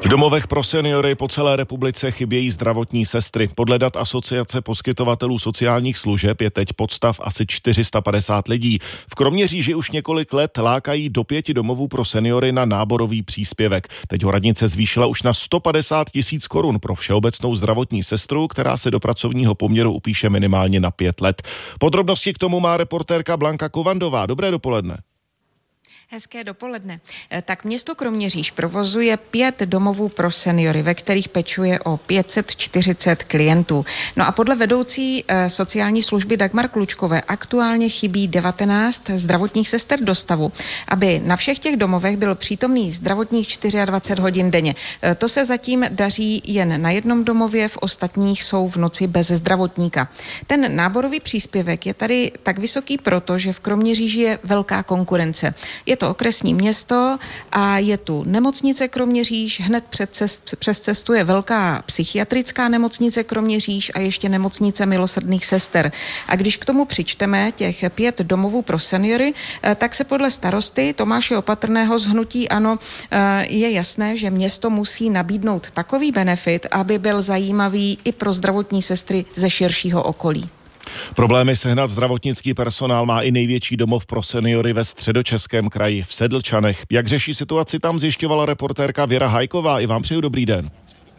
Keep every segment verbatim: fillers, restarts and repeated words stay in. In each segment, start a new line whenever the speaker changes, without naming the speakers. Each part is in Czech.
V domovech pro seniory po celé republice chybějí zdravotní sestry. Podle dat Asociace poskytovatelů sociálních služeb je teď podstav asi čtyři sta padesát lidí. V Kroměříži už několik let lákají do pěti domovů pro seniory na náborový příspěvek. Teď ho radnice zvýšila už na sto padesát tisíc korun pro všeobecnou zdravotní sestru, která se do pracovního poměru upíše minimálně na pět let. Podrobnosti k tomu má reportérka Blanka Kovandová. Dobré dopoledne.
Hezké dopoledne. Tak město Kroměříž provozuje pět domovů pro seniory, ve kterých pečuje o pět set čtyřicet klientů. No a podle vedoucí sociální služby Dagmar Klučkové aktuálně chybí devatenáct zdravotních sester do stavu, aby na všech těch domovech byl přítomný zdravotních dvacet čtyři hodin denně. To se zatím daří jen na jednom domově, v ostatních jsou v noci bez zdravotníka. Ten náborový příspěvek je tady tak vysoký proto, že v Kroměříži je velká konkurence. Je to okresní město a je tu nemocnice Kroměříž, hned před cest, přes cestu je velká psychiatrická nemocnice Kroměříž a ještě nemocnice milosrdných sester. A když k tomu přičteme těch pět domovů pro seniory, tak se podle starosty Tomáše Opatrného z hnutí ANO je jasné, že město musí nabídnout takový benefit, aby byl zajímavý i pro zdravotní sestry ze širšího okolí.
Problémy sehnat zdravotnický personál má i největší domov pro seniory ve Středočeském kraji v Sedlčanech. Jak řeší situaci tam, zjišťovala reportérka Věra Hajková. I vám přeju dobrý den.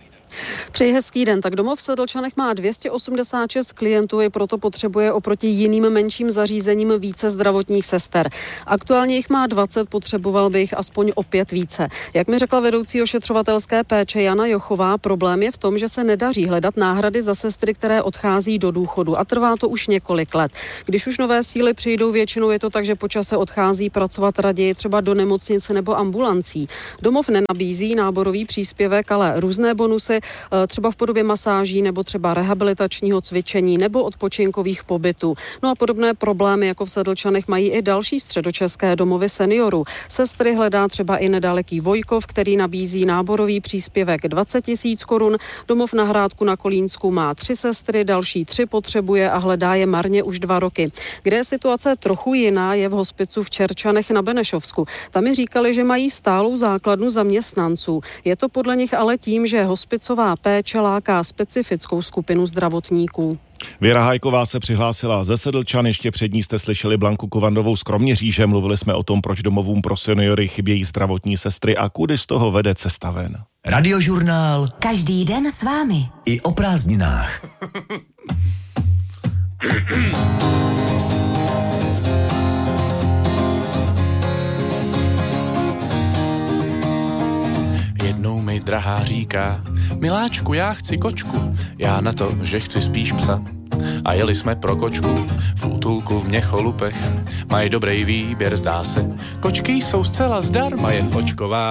Přeji hezký den. Tak domov v Sedlčanech má dvě stě osmdesát šest klientů, i proto potřebuje oproti jiným menším zařízením více zdravotních sester. Aktuálně jich má dvacet, potřeboval by jich aspoň o pět více. Jak mi řekla vedoucí ošetřovatelské péče Jana Jochová, problém je v tom, že se nedaří hledat náhrady za sestry, které odchází do důchodu a trvá to už několik let. Když už nové síly přijdou, většinou je to tak, že po čase odchází pracovat raději třeba do nemocnice nebo ambulancí. Domov nenabízí náborový příspěvek, ale různé bonusy, třeba v podobě masáží nebo třeba rehabilitačního cvičení nebo odpočinkových pobytů. No a podobné problémy jako v Sedlčanech mají i další středočeské domovy seniorů. Sestry hledá třeba i nedaleký Vojkov, který nabízí náborový příspěvek dvacet tisíc korun. Domov na Hrádku na Kolínsku má tři sestry, další tři potřebuje a hledá je marně už dva roky. Kde je situace trochu jiná, je v hospicu v Čerčanech na Benešovsku. Tam mi říkali, že mají stálou základnu zaměstnanců. Je to podle nich ale tím, že hospicová péče láká specifickou skupinu zdravotníků.
Věra Hajková se přihlásila ze Sedlčan, ještě před ní jste slyšeli Blanku Kovandovou z Kroměříže. Mluvili jsme o tom, proč domovům pro seniory chybějí zdravotní sestry a kudy z toho vede cesta ven.
Radiožurnál.
Každý den s vámi.
I o prázdninách.
Jednou mi drahá říká: miláčku, já chci kočku. Já na to, že chci spíš psa. A jeli jsme pro kočku v útulku v Měcholupech. Mají dobrý výběr, zdá se. Kočky jsou zcela zdarma, jen kočková